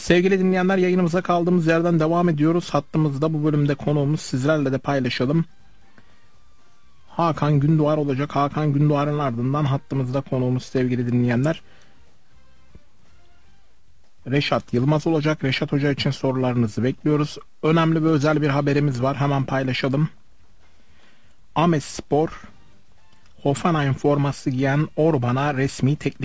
Sevgili dinleyenler, yayınımıza kaldığımız yerden devam ediyoruz. Hattımızda bu bölümde konuğumuz, sizlerle de paylaşalım, Hakan Gündoğar olacak. Hakan Gündoğar'ın ardından hattımızda konuğumuz sevgili dinleyenler Reşat Yılmaz olacak. Reşat Hoca için sorularınızı bekliyoruz. Önemli ve özel bir haberimiz var. Hemen paylaşalım. Ahmetspor Hoffenheim forması giyen Orban'a resmi teklif